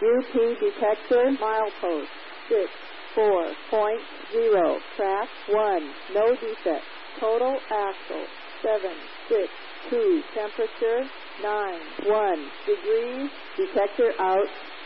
UP detector, milepost 64.0, track 1, no defect. Total axle 762, temperature 91 degrees, detector out.